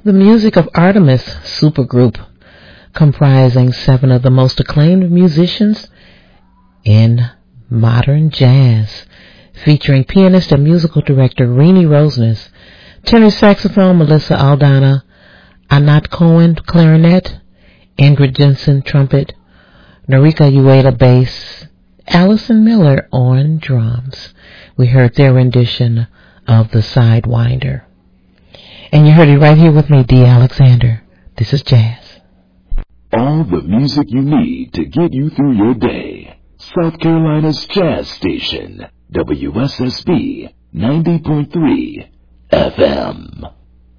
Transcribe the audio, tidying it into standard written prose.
The music of Artemis supergroup, comprising 7 of the most acclaimed musicians in modern jazz, featuring pianist and musical director Renee Roseness, tenor saxophone Melissa Aldana, Anat Cohen clarinet, Ingrid Jensen trumpet, Norika Ueda bass, Allison Miller on drums. We heard their rendition of The Sidewinder. And you heard it right here with me, Dee Alexander. This is jazz. All the music you need to get you through your day. South Carolina's jazz station, WSSB 90.3 FM.